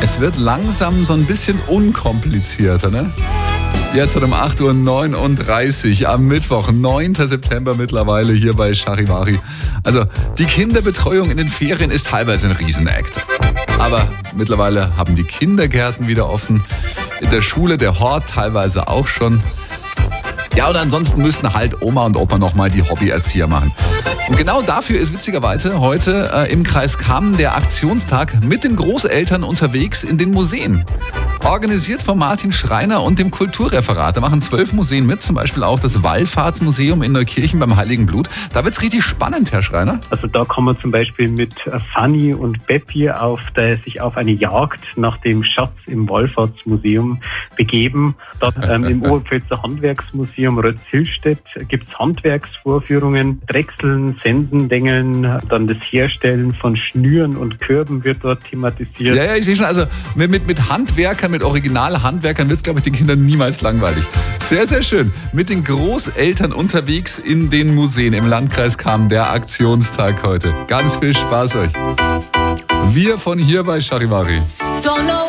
Es wird langsam so ein bisschen unkomplizierter, ne? Jetzt um 8:39 Uhr am Mittwoch, 9. September mittlerweile hier bei Charivari. Also die Kinderbetreuung in den Ferien ist teilweise ein Riesenakt. Aber mittlerweile haben die Kindergärten wieder offen. In der Schule der Hort teilweise auch schon. Ja, und ansonsten müssten halt Oma und Opa nochmal die Hobbyerzieher machen. Und genau dafür ist witzigerweise heute im Kreis Kamen der Aktionstag mit den Großeltern unterwegs in den Museen. Organisiert von Martin Schreiner und dem Kulturreferat. Da machen 12 Museen mit, zum Beispiel auch das Wallfahrtsmuseum in Neukirchen beim Heiligen Blut. Da wird's richtig spannend, Herr Schreiner. Also da kann man zum Beispiel mit Fanny und Beppi sich auf eine Jagd nach dem Schatz im Wallfahrtsmuseum begeben. Dort im Oberpfälzer Handwerksmuseum Rötzhillstedt gibt's Handwerksvorführungen, Drechseln, Senden, Dengeln, dann das Herstellen von Schnüren und Körben wird dort thematisiert. Ja, ich sehe schon, also mit Handwerkern, mit Originalhandwerkern wird es, glaube ich, den Kindern niemals langweilig. Sehr, sehr schön. Mit den Großeltern unterwegs in den Museen im Landkreis Kamen, der Aktionstag heute. Ganz viel Spaß euch. Wir von hier bei Charivari.